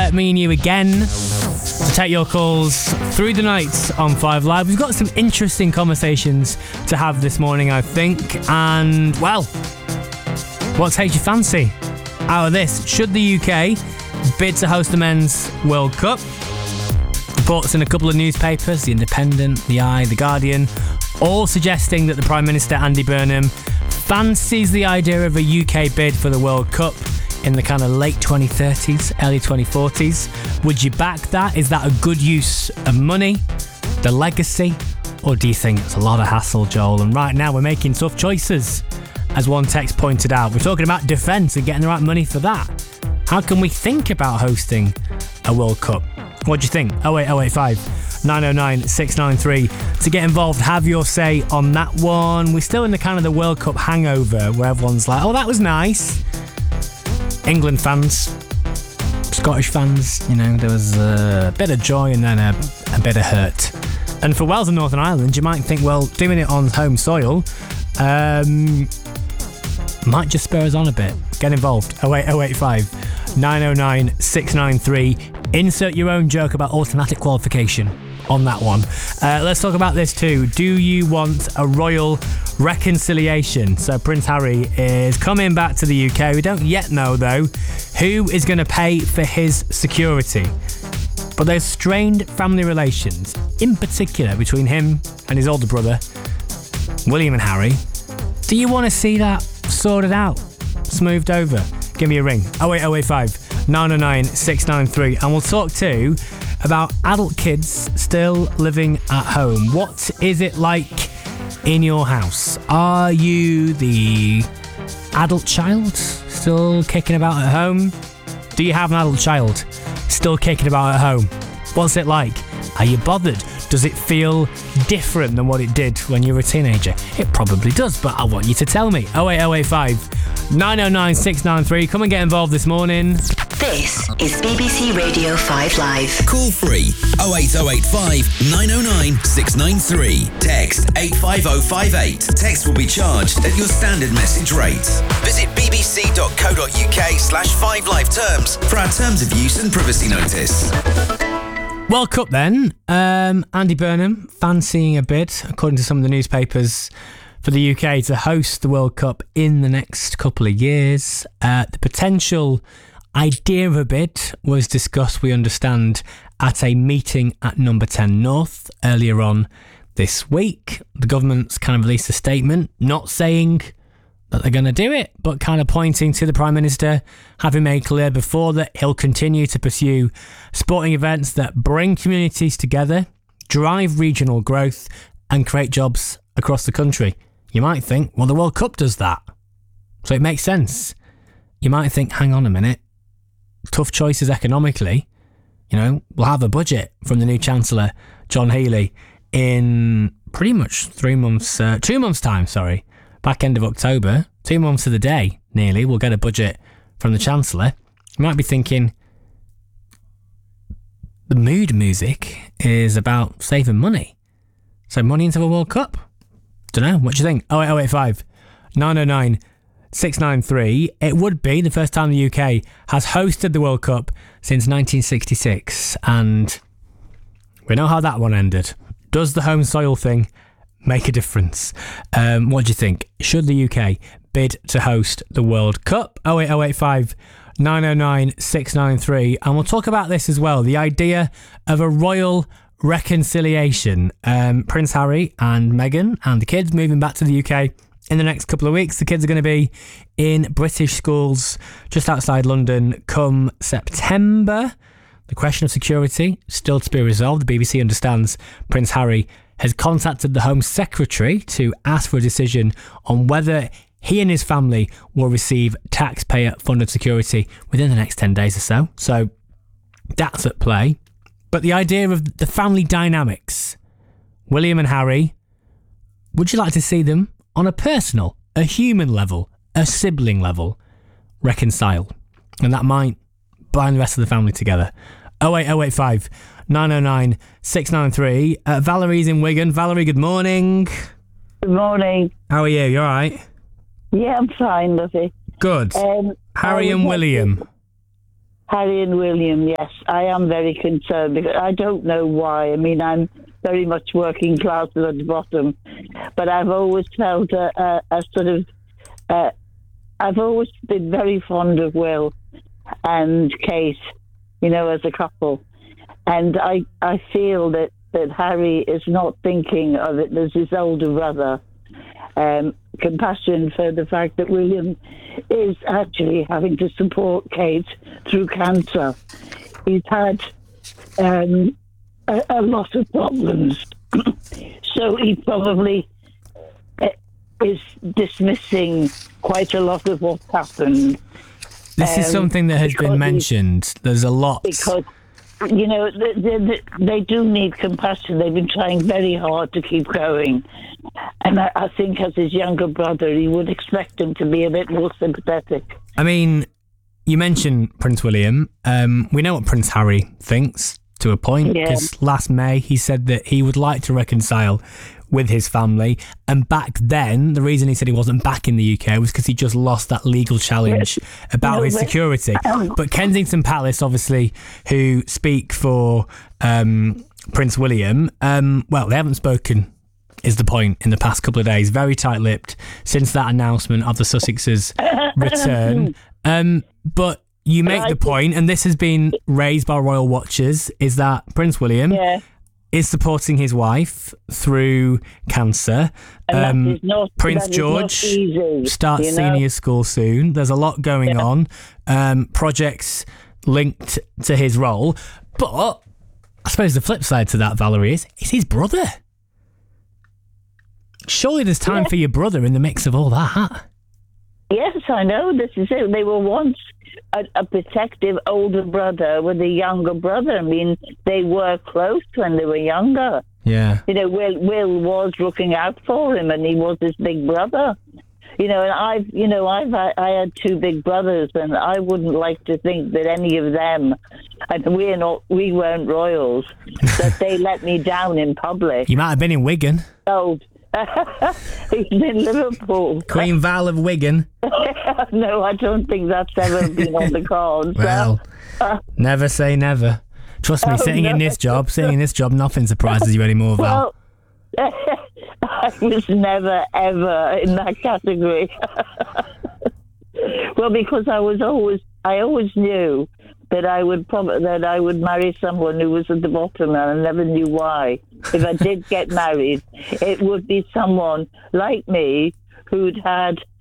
me and you again to take your calls through the night on 5 Live. We've got some interesting conversations to have this morning, I think. And, well, what takes your fancy out of this? Should the UK bid to host the Men's World Cup? Reports in a couple of newspapers, The Independent, The Eye, The Guardian, all suggesting that the Prime Minister, Andy Burnham, fancies the idea of a UK bid for the World Cup in the kind of late 2030s, early 2040s. Would you back that? Is that a good use of money, the legacy, or do you think it's a lot of hassle, Joel? And right now we're making tough choices, as one text pointed out. We're talking about defence and getting the right money for that. How can we think about hosting a World Cup? What do you think? 08085 909 693. To get involved, have your say on that one. We're still in the kind of the World Cup hangover where everyone's like, oh, that was nice. England fans, Scottish fans, you know, there was a bit of joy and then a bit of hurt. And for Wales and Northern Ireland, you might think, well, doing it on home soil might just spur us on a bit. Get involved. 08085 909 693. Insert your own joke about automatic qualification on that one. Let's talk about this too. Do you want a royal reconciliation? So Prince Harry is coming back to the UK. We don't yet know though who is going to pay for his security. But there's strained family relations, in particular between him and his older brother, William and Harry. Do you want to see that sorted out, smoothed over? Give me a ring. 08085 909 693. And we'll talk too about adult kids still living at home. What is it like in your house? Are you the adult child still kicking about at home? Do you have an adult child still kicking about at home? What's it like? Are you bothered? Does it feel different than what it did when you were a teenager? It probably does, but I want you to tell me. 08085 909 693. Come and get involved this morning. This is BBC Radio 5 Live. Call free 08085 909 693. Text 85058. Text will be charged at your standard message rates. Visit bbc.co.uk/5live terms for our terms of use and privacy notice. World Cup then. Andy Burnham fancying a bid, according to some of the newspapers, for the UK to host the World Cup in the next couple of years. The potential idea of a bid was discussed, we understand, at a meeting at Number 10 North earlier on this week. The government's kind of released a statement, not saying that they're going to do it, but kind of pointing to the Prime Minister having made clear before that he'll continue to pursue sporting events that bring communities together, drive regional growth, and create jobs across the country. You might think, well, the World Cup does that, so it makes sense. You might think, hang on a minute, tough choices economically. You know, we'll have a budget from the new Chancellor, John Healey, in pretty much 2 months time, back end of October, 2 months to the day, nearly, we'll get a budget from the Chancellor. You might be thinking, the mood music is about saving money. So money into a World Cup? Don't know, what do you think? 08085 909 693. It would be the first time the UK has hosted the World Cup since 1966, and we know how that one ended. Does the home soil thing make a difference? What do you think? Should the UK bid to host the World Cup? 08085 909 693. And we'll talk about this as well, the idea of a royal reconciliation. Prince Harry and Meghan and the kids moving back to the UK in the next couple of weeks. The kids are going to be in British schools just outside London come September. The question of security still to be resolved. The BBC understands Prince Harry has contacted the Home Secretary to ask for a decision on whether he and his family will receive taxpayer-funded security within the next 10 days or so. So that's at play. But the idea of the family dynamics, William and Harry, would you like to see them on a personal, a human level, a sibling level, reconcile? And that might bind the rest of the family together. 08085 909 693. Valerie's in Wigan. Valerie, good morning. Good morning. How are you? You all right? Yeah, I'm fine, lovey. Good. Harry and William. Harry and William, yes. I am very concerned because I don't know why. I mean, I'm very much working class at the bottom, but I've always felt a sort of... I've always been very fond of Will and Kate, as a couple. And I feel that Harry is not thinking of it as his older brother. Compassion for the fact that William is actually having to support Kate through cancer. He's had a lot of problems. So he probably is dismissing quite a lot of what's happened. This is something that has been mentioned. There's a lot. Because, they do need compassion. They've been trying very hard to keep going. And I think as his younger brother, he would expect him to be a bit more sympathetic. I mean, you mentioned Prince William. We know what Prince Harry thinks to a point, because last May he said that he would like to reconcile with his family, and back then the reason he said he wasn't back in the UK was because he just lost that legal challenge about his security. But Kensington Palace, obviously, who speak for Prince William, well, they haven't spoken, is the point, in the past couple of days. Very tight-lipped since that announcement of the Sussexes' return. But you make the point, and this has been raised by royal watchers, is that Prince William is supporting his wife through cancer. Prince George starts senior school soon. There's a lot going on. Projects linked to his role. But I suppose the flip side to that, Valerie, is his brother. Surely there's time for your brother in the mix of all that. Yes, I know. This is it. They were once a protective older brother with a younger brother. I mean, they were close when they were younger. Yeah. Will was looking out for him, and he was his big brother. And I had two big brothers, and I wouldn't like to think that any of them, and we weren't royals, that they let me down in public. You might have been in Wigan. Oh, he's in Liverpool. Queen Val of Wigan. No, I don't think that's ever been on the cards. Well, never say never. Trust me, sitting in this job, nothing surprises you anymore, Val. Well, I was never, ever in that category. Well, because I always knew that I would marry someone who was at the bottom, and I never knew why. If I did get married, it would be someone like me who'd had